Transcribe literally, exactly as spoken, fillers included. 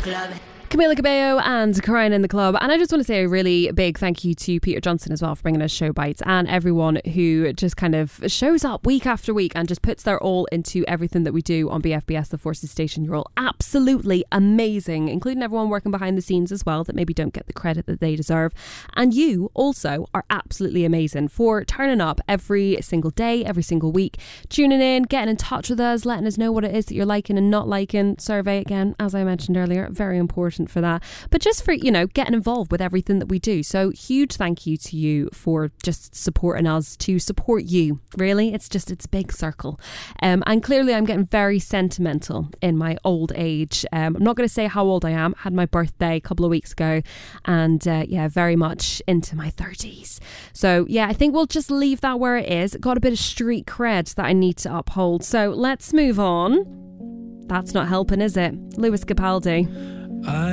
Camila Cabello and Crying in the Club. And I just want to say a really big thank you to Peter Johnson as well for bringing us Show Bites, and everyone who just kind of shows up week after week and just puts their all into everything that we do on B F B S The Forces Station. You're all absolutely amazing, including everyone working behind the scenes as well that maybe don't get the credit that they deserve. And you also are absolutely amazing for turning up every single day, every single week, tuning in, getting in touch with us, letting us know what it is that you're liking and not liking. Survey, again, as I mentioned earlier, very important for that, but just for, you know, getting involved with everything that we do. So huge thank you to you for just supporting us to support you. Really, it's just, it's a big circle. Um, and clearly I'm getting very sentimental in my old age. Um, I'm not going to say how old I am. I had my birthday a couple of weeks ago, and uh, yeah, very much into my thirties. So yeah, I think we'll just leave that where it is. Got a bit of street cred that I need to uphold. So let's move on. That's not helping, is it? Lewis Capaldi. I